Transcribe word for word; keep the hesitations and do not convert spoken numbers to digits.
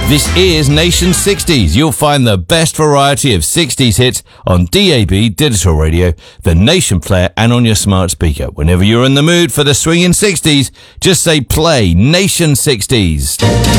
This is Nation sixties. You'll find the best variety of sixties hits on D A B Digital Radio, the Nation Player, and on your smart speaker. Whenever you're in the mood for the swinging sixties, just say play Nation sixties.